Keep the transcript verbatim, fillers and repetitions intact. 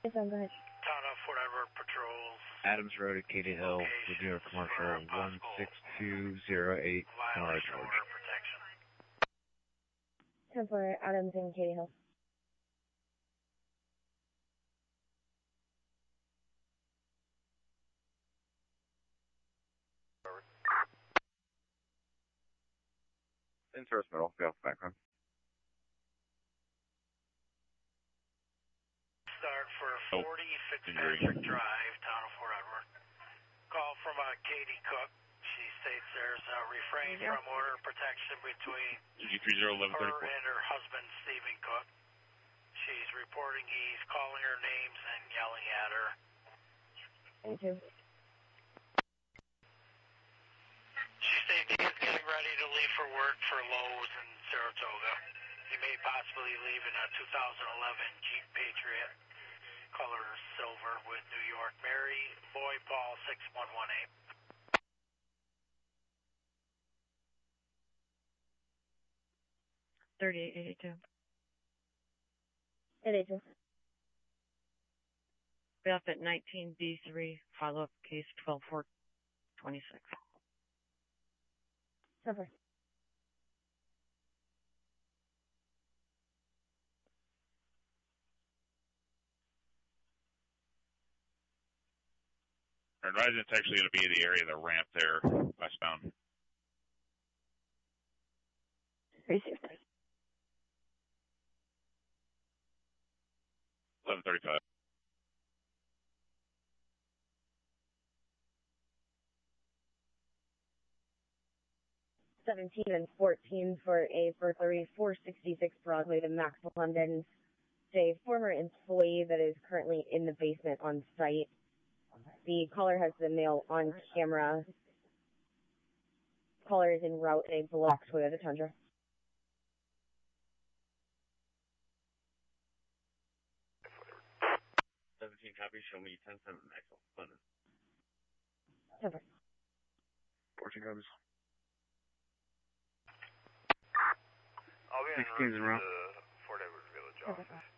Yes, I'm good. Town of Fort Edward patrols. Adams Road at Katy Hill, Virginia Commercial one six two zero eight, Nora George. Order protection. ten four Adams and Katy Hill. Insource middle, go background. Start for forty Fitzpatrick Drive, Town of Fort Edward. Call from uh, Katie Cook. She states there's a refrain Yeah. from order protection between G three zero eleven her thirty-four. and her husband, Stephen Cook. She's reporting he's calling her names and yelling at her. Thank you. She states he is getting ready to leave for work for Lowe's in Saratoga. He may possibly leave in a two thousand eleven Jeep Patriot, color silver, with New York Mary, Boy Paul six one one eight. thirty-eight eighty-two. eighty-two. Be up at nineteen B three, follow-up case twelve four twenty-six. ten four. And resident's actually going to be in the area of the ramp there, westbound. Received. eleven thirty-five. seventeen and fourteen for A for thirty-four sixty-six Broadway to Max London. A former employee that is currently in the basement on site. The caller has the male on camera. Caller is en route in a black Toyota Tundra. seventeen copies, show me ten seven Axel. London. ten four. fourteen copies. I'll be en sixteen's route in route. to the Fort Edward Village office.